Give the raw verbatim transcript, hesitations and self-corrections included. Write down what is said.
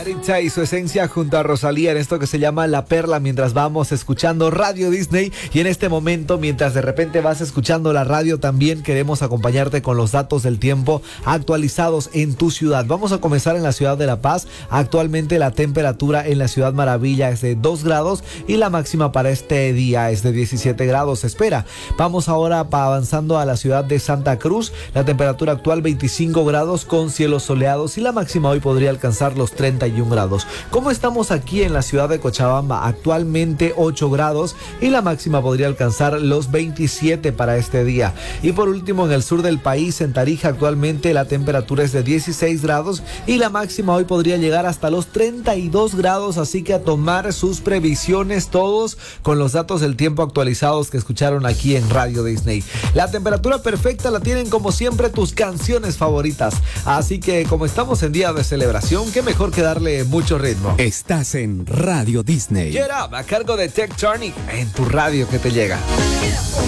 Yaritza y su esencia junto a Rosalía en esto que se llama La Perla, mientras vamos escuchando Radio Disney. Y en este momento, mientras de repente vas escuchando la radio, también queremos acompañarte con los datos del tiempo actualizados en tu ciudad. Vamos a comenzar en la ciudad de La Paz. Actualmente la temperatura en la Ciudad Maravilla es de dos grados y la máxima para este día es de diecisiete grados. Se espera. Vamos ahora pa avanzando a la ciudad de Santa Cruz. La temperatura actual veinticinco grados con cielos soleados y la máxima hoy podría alcanzar los treinta y un grados. ¿Cómo estamos aquí en la ciudad de Cochabamba? Actualmente ocho grados y la máxima podría alcanzar los veintisiete para este día. Y por último, en el sur del país, en Tarija, actualmente la temperatura es de dieciséis grados y la máxima hoy podría llegar hasta los treinta y dos grados, así que a tomar sus previsiones todos con los datos del tiempo actualizados que escucharon aquí en Radio Disney. La temperatura perfecta la tienen como siempre tus canciones favoritas, así que como estamos en día de celebración, qué mejor que darle mucho ritmo. Estás en Radio Disney. Get Up, a cargo de Tech Journey, en tu radio que te llega.